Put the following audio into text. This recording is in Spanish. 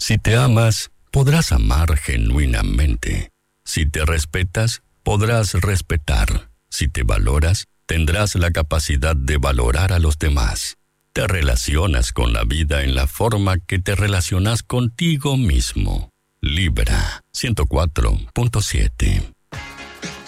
Si te amas, podrás amar genuinamente. Si te respetas, podrás respetar. Si te valoras, tendrás la capacidad de valorar a los demás. Te relacionas con la vida en la forma que te relacionas contigo mismo. Libra 104.7